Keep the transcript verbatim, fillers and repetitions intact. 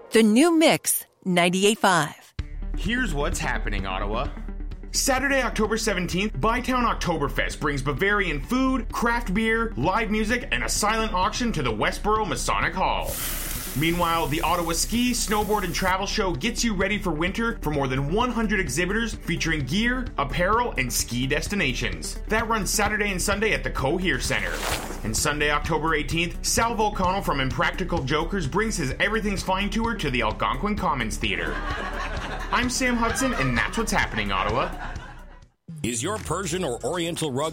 The new Mix ninety-eight point five. Here's what's happening, Ottawa. Saturday, October seventeenth, Bytown Oktoberfest brings Bavarian food, craft beer, live music, and a silent auction to the Westboro Masonic Hall. Meanwhile, the Ottawa Ski, Snowboard, and Travel Show gets you ready for winter for more than one hundred exhibitors featuring gear, apparel, and ski destinations. That runs Saturday and Sunday at the Cohere Center. And Sunday, October eighteenth, Sal Volcano from Impractical Jokers brings his Everything's Fine tour to the Algonquin Commons Theater. I'm Sam Hudson, and that's what's happening, Ottawa. Is your Persian or Oriental rug